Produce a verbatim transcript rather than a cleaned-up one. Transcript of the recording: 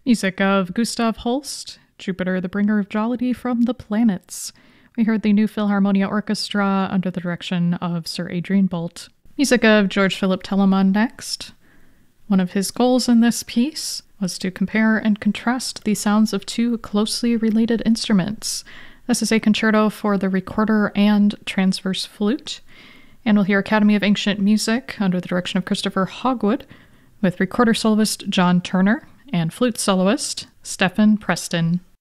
Music of Gustav Holst, Jupiter the Bringer of Jollity from the Planets. We heard the New Philharmonia Orchestra under the direction of Sir Adrian Boult. Music of George Philip Telemann next. One of his goals in this piece was to compare and contrast the sounds of two closely related instruments. This is a concerto for the recorder and transverse flute. And we'll hear Academy of Ancient Music under the direction of Christopher Hogwood with recorder soloist John Turner and flute soloist Stephen Preston.